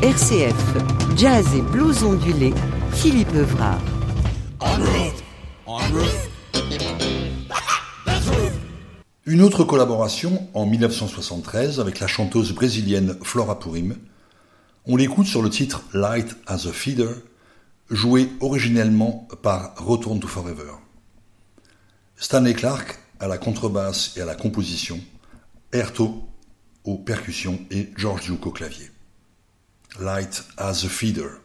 RCF, jazz et blues ondulé, Philippe Evrard. Une autre collaboration en 1973 avec la chanteuse brésilienne Flora Purim. On l'écoute sur le titre Light as a Feather, joué originellement par Return to Forever. Stanley Clarke à la contrebasse et à la composition, Airto aux percussions et George Duke au clavier. Light as a Feather.